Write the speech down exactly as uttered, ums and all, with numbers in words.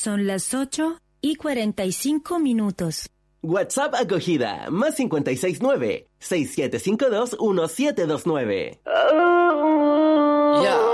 Son las ocho y cuarenta y cinco minutos. WhatsApp acogida, más cincuenta y seis nueve, seis siete cinco dos, uno siete dos nueve. Ya.